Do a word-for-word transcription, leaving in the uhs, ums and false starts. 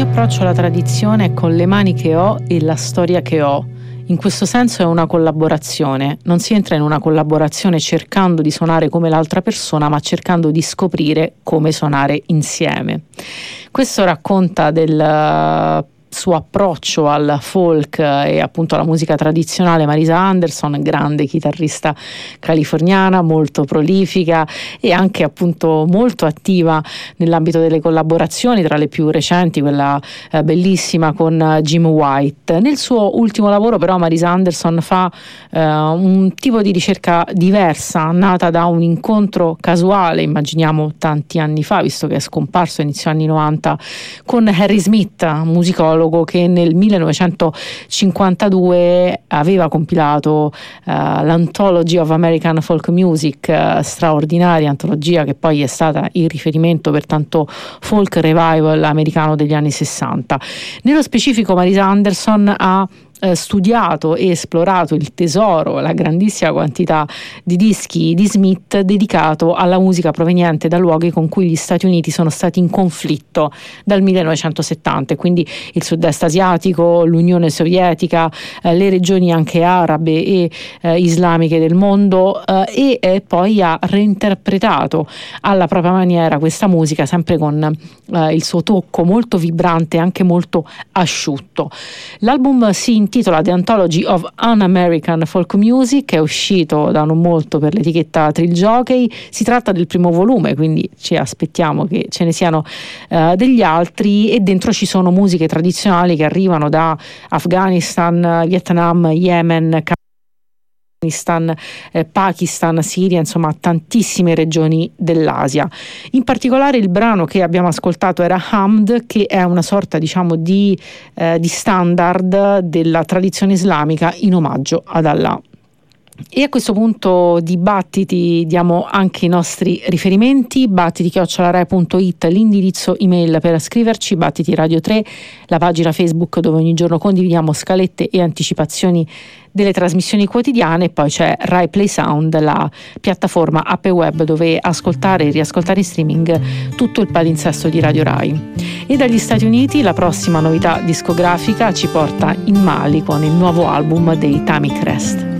mio approccio alla tradizione è con le mani che ho e la storia che ho. In questo senso è una collaborazione, non si entra in una collaborazione cercando di suonare come l'altra persona, ma cercando di scoprire come suonare insieme. Questo racconta del suo approccio al folk e appunto alla musica tradizionale. Marisa Anderson, grande chitarrista californiana, molto prolifica e anche appunto molto attiva nell'ambito delle collaborazioni, tra le più recenti quella eh, bellissima con Jim White. Nel suo ultimo lavoro però Marisa Anderson fa eh, un tipo di ricerca diversa, nata da un incontro casuale, immaginiamo tanti anni fa, visto che è scomparso inizio anni novanta, con Harry Smith, musicologo che nel millenovecentocinquantadue aveva compilato uh, l'Anthology of American Folk Music, uh, straordinaria antologia che poi è stata il riferimento per tanto folk revival americano degli anni sessanta. Nello specifico Marisa Anderson ha Eh, studiato e esplorato il tesoro, la grandissima quantità di dischi di Smith dedicato alla musica proveniente da luoghi con cui gli Stati Uniti sono stati in conflitto dal millenovecentosettanta, quindi il sud-est asiatico, l'Unione Sovietica, eh, le regioni anche arabe e eh, islamiche del mondo, eh, e eh, poi ha reinterpretato alla propria maniera questa musica, sempre con eh, il suo tocco molto vibrante e anche molto asciutto. L'album si intitola The Anthology of Un-American Folk Music, è uscito da non molto per l'etichetta Trill Jockey. Si tratta del primo volume, quindi ci aspettiamo che ce ne siano uh, degli altri, e dentro ci sono musiche tradizionali che arrivano da Afghanistan, Vietnam, Yemen, Afghanistan, eh, Pakistan, Siria, insomma tantissime regioni dell'Asia. In particolare il brano che abbiamo ascoltato era Hamd, che è una sorta diciamo di, eh, di standard della tradizione islamica in omaggio ad Allah. E a questo punto di Battiti diamo anche i nostri riferimenti: battiti chiocciola rai punto it, l'indirizzo email per scriverci, Battiti Radio tre, la pagina Facebook dove ogni giorno condividiamo scalette e anticipazioni delle trasmissioni quotidiane, e poi c'è Rai Play Sound, la piattaforma app web dove ascoltare e riascoltare in streaming tutto il palinsesto di Radio Rai. E dagli Stati Uniti la prossima novità discografica ci porta in Mali con il nuovo album dei Tamik Rest.